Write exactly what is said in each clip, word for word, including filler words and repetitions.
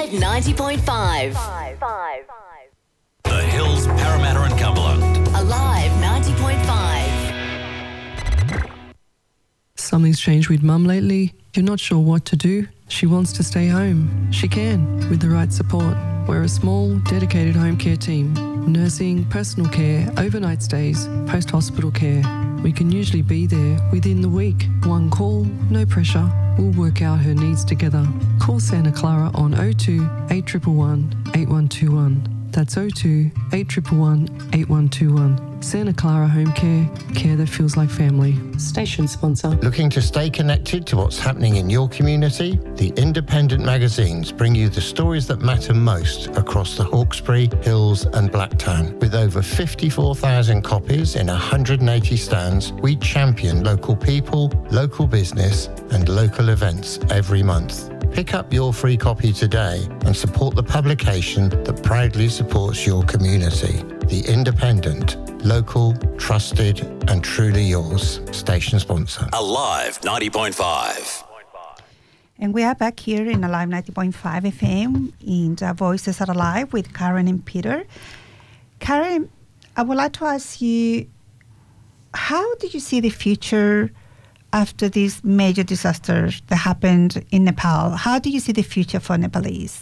Alive ninety point five. The Hills, Parramatta and Cumberland. Alive ninety point five. Something's changed with Mum lately. You're not sure what to do. She wants to stay home. She can, with the right support. We're a small, dedicated home care team. Nursing, personal care, overnight stays, post-hospital care. We can usually be there within the week. One call, no pressure. We'll work out her needs together. Call Santa Clara on oh two, eight one one, one, eight one two one. That's oh two, eight one one, one, eight one two one. Santa Clara Home Care, care that feels like family. Station sponsor. Looking to stay connected to what's happening in your community? The independent magazines bring you the stories that matter most across the Hawkesbury, Hills and Blacktown. With over fifty-four thousand copies in one hundred eighty stands, we champion local people, local business and local events every month. Pick up your free copy today and support the publication that proudly supports your community. The Independent. Local, trusted and truly yours. Station sponsor. Alive ninety point five. And we are back here in Alive ninety point five F M in the Voices Are Alive with Karen and Peter. Karen, I would like to ask you, how do you see the future after these major disasters that happened in Nepal? How do you see the future for Nepalese?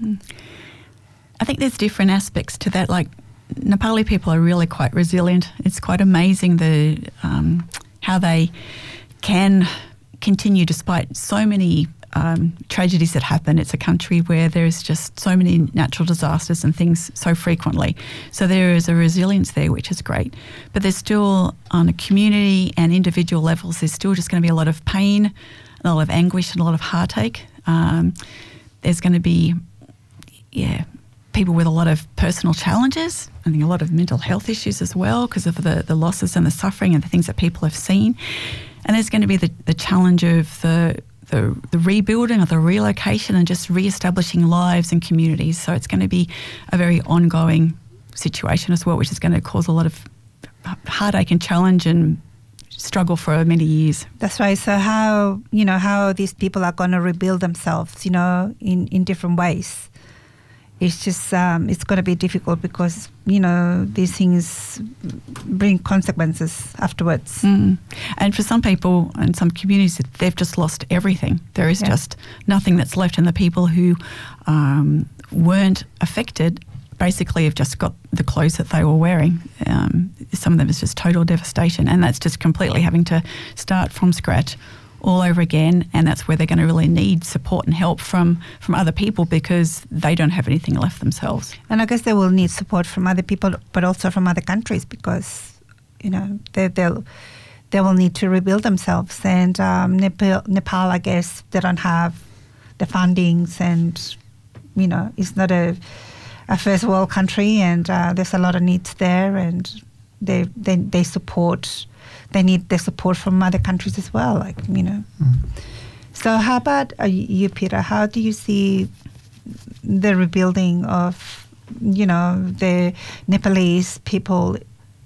I think there's different aspects to that. Like, Nepali people are really quite resilient. It's quite amazing the um, how they can continue despite so many um, tragedies that happen. It's a country where there's just so many natural disasters and things so frequently. So there is a resilience there, which is great. But there's still, on a community and individual levels, there's still just going to be a lot of pain, a lot of anguish and a lot of heartache. Um, there's going to be, yeah... people with a lot of personal challenges. I think a lot of mental health issues as well because of the, the losses and the suffering and the things that people have seen. And there's going to be the, the challenge of the, the the rebuilding or the relocation and just re-establishing lives and communities. So it's going to be a very ongoing situation as well, which is going to cause a lot of heartache and challenge and struggle for many years. That's right. So how, you know, how these people are going to rebuild themselves, you know, in, in different ways. It's just, um, it's going to be difficult because, you know, these things bring consequences afterwards. Mm. And for some people and some communities, they've just lost everything. There is yeah. just nothing that's left. And the people who um, weren't affected basically have just got the clothes that they were wearing. Um, some of them is just total devastation. And that's just completely having to start from scratch all over again, and that's where they're going to really need support and help from, from other people because they don't have anything left themselves. And I guess they will need support from other people, but also from other countries because, you know, they, they'll they will need to rebuild themselves. And um, Nepal, Nepal, I guess, they don't have the fundings and, you know, it's not a, a first world country and uh, there's a lot of needs there and they they, they support... They need the support from other countries as well, like, you know. Mm. So how about uh, you, Peter? How do you see the rebuilding of, you know, the Nepalese people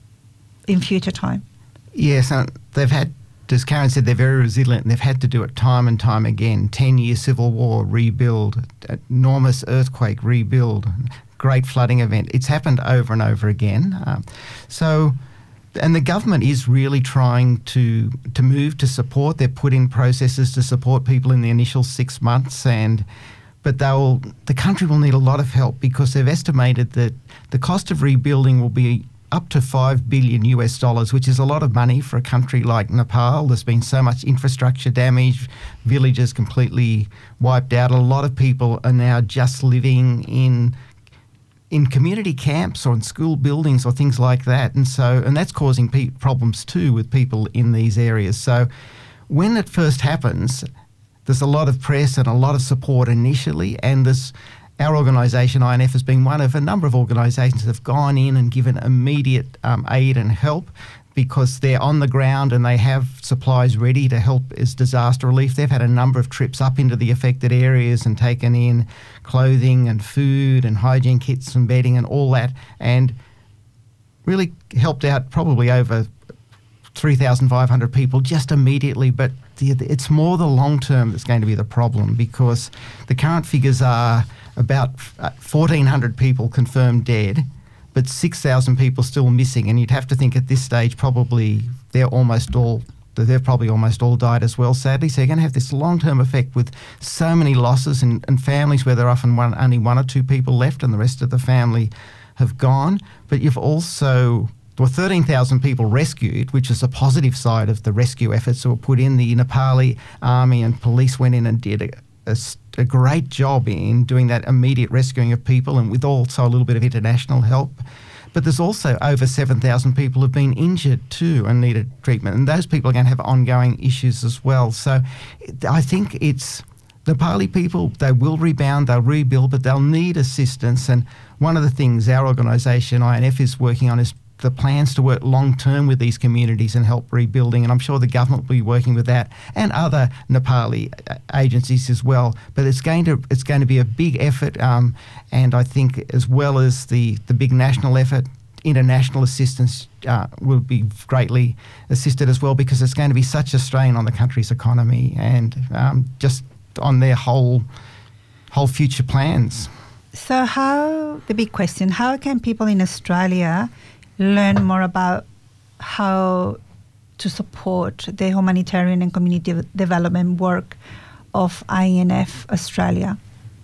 in future time? Yes, uh, they've had, as Karen said, they're very resilient and they've had to do it time and time again. ten-year civil war, rebuild, enormous earthquake, rebuild, great flooding event. It's happened over and over again. Um, so... And the government is really trying to to move to support. They've put in processes to support people in the initial six months, and but they'll the country will need a lot of help because they've estimated that the cost of rebuilding will be up to five billion U S dollars, which is a lot of money for a country like Nepal. There's been so much infrastructure damage, villages completely wiped out. A lot of people are now just living in in community camps or in school buildings or things like that. And so, and that's causing pe- problems too with people in these areas. So when it first happens, there's a lot of press and a lot of support initially. And this, our organisation, I N F, has been one of a number of organisations that have gone in and given immediate um, aid and help because they're on the ground and they have supplies ready to help as disaster relief. They've had a number of trips up into the affected areas and taken in clothing and food and hygiene kits and bedding and all that, and really helped out probably over three thousand five hundred people just immediately. But the, it's more the long term that's going to be the problem, because the current figures are about fourteen hundred people confirmed dead, but six thousand people still missing. And you'd have to think at this stage probably they're almost all they've probably almost all died as well, sadly. So you're going to have this long-term effect with so many losses, and, and families where there are often one, only one or two people left and the rest of the family have gone. But you've also, there were thirteen thousand people rescued, which is a positive side of the rescue efforts that were put in. The Nepali army and police went in and did a, a, a great job in doing that immediate rescuing of people, and with also a little bit of international help. But there's also over seven thousand people have been injured too and needed treatment. And those people are going to have ongoing issues as well. So I think it's the Nepali people, they will rebound, they'll rebuild, but they'll need assistance. And one of the things our organisation, I N F, is working on is the plans to work long-term with these communities and help rebuilding. And I'm sure the government will be working with that and other Nepali agencies as well. But it's going to it's going to be a big effort. Um, and I think as well as the, the big national effort, international assistance uh, will be greatly assisted as well, because it's going to be such a strain on the country's economy and um, just on their whole whole future plans. So how, the big question, how can people in Australia learn more about how to support the humanitarian and community development work of I N F Australia?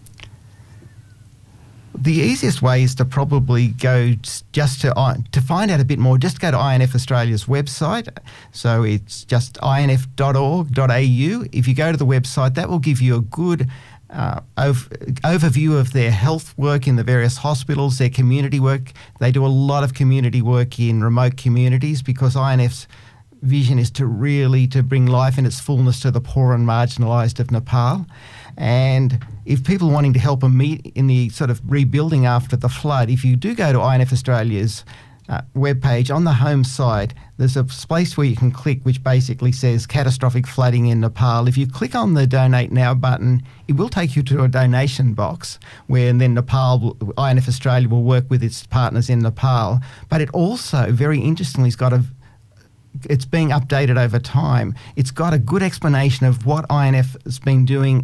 The easiest way is to probably go just to to find out a bit more, just go to I N F Australia's website. So it's just I N F dot org dot A U. If you go to the website, that will give you a good Uh, ov- overview of their health work in the various hospitals, their community work. They do a lot of community work in remote communities, because I N F's vision is to really to bring life in its fullness to the poor and marginalised of Nepal. And if people wanting to help them meet in the sort of rebuilding after the flood, if you do go to I N F Australia's Uh, webpage, on the home site, there's a space where you can click which basically says catastrophic flooding in Nepal. If you click on the Donate Now button, it will take you to a donation box where then Nepal, will, I N F Australia will work with its partners in Nepal. But it also, very interestingly, has got a it's being updated over time. It's got a good explanation of what I N F has been doing